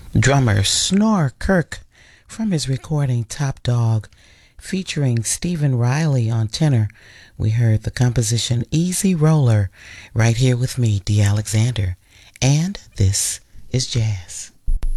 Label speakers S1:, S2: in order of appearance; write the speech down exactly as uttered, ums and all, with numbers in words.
S1: Drummer Snore Kirk from his recording Top Dog, featuring Stephen Riley on tenor. We heard the composition Easy Roller right here with me, Dee Alexander. And this is jazz.